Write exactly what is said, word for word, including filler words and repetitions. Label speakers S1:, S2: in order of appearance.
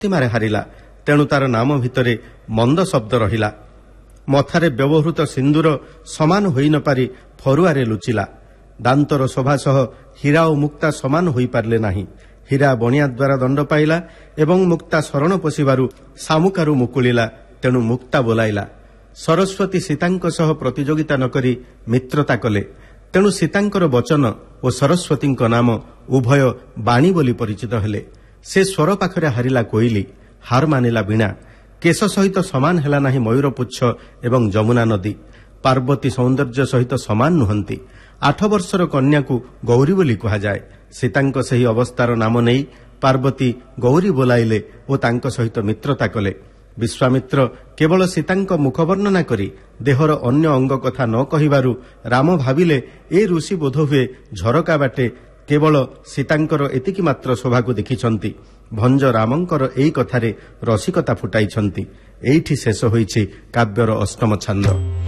S1: ପ୍ରତିମାରେ ହାରିଲା। ତେଣୁ ତାର ନାମ ଭିତରେ ମନ୍ଦ ଶବ୍ଦ ରହିଲା। ମଥାରେ ବ୍ୟବହୃତ ସିନ୍ଦୁର ସମାନ ହୋଇ ନ ପାରି ଫରୁଆରେ ଲୁଚିଲା। ଦାନ୍ତର ଶୋଭା ସହ ହୀରା ଓ ମୁକ୍ତା ସମାନ ହୋଇପାରିଲେ ନାହିଁ। ହୀରା ବଣିଆ ଦ୍ୱାରା ଦଣ୍ଡ ପାଇଲା ଏବଂ ମୁକ୍ତା ଶରଣ ପଶିବାରୁ ଶାମୁକାରୁ ମୁକୁଳିଲା। ତେଣୁ ମୁକ୍ତା ବୋଲାଇଲା। ସରସ୍ୱତୀ ସୀତାଙ୍କ ସହ ପ୍ରତିଯୋଗିତା ନ କରି ମିତ୍ରତା କଲେ। ତେଣୁ ସୀତାଙ୍କର ବଚନ ଓ ସରସ୍ୱତୀଙ୍କ ନାମ ଉଭୟ ବାଣୀ ବୋଲି ପରିଚିତ ହେଲେ। ସେ ସ୍ୱର ପାଖରେ ହାରିଲା କୋଇଲି, ହାର ମାନିଲା ବୀଣା। କେଶ ସହିତ ସମାନ ହେଲା ନାହିଁ ମୟୂରପୁଚ୍ଛ ଏବଂ ଯମୁନା ନଦୀ। ପାର୍ବତୀ ସୌନ୍ଦର୍ଯ୍ୟ ସହିତ ସମାନ ନୁହନ୍ତି। ଆଠ ବର୍ଷର କନ୍ୟାକୁ ଗୌରୀ ବୋଲି କୁହାଯାଏ। ସୀତାଙ୍କ ସେହି ଅବସ୍ଥାର ନାମ ନେଇ ପାର୍ବତୀ ଗୌରୀ ବୋଲାଇଲେ ଓ ତାଙ୍କ ସହିତ ମିତ୍ରତା କଲେ। ବିଶ୍ୱାମିତ୍ର କେବଳ ସୀତାଙ୍କ ମୁଖ ବର୍ଣ୍ଣନା କରି ଦେହର ଅନ୍ୟ ଅଙ୍ଗ କଥା ନ କହିବାରୁ ରାମ ଭାବିଲେ ଏ ଋଷି ବୋଧହୁଏ ଝରକା ବାଟେ କେବଳ ସୀତାଙ୍କର ଏତିକି ମାତ୍ର ଶୋଭାକୁ ଦେଖିଛନ୍ତି। ଭଞ୍ଜ ରାମଙ୍କର ଏହି କଥାରେ ରସିକତା ଫୁଟାଇଛନ୍ତି। ଏଇଠି ଶେଷ ହୋଇଛି କାବ୍ୟର ଅଷ୍ଟମ ଛାନ୍ଦ।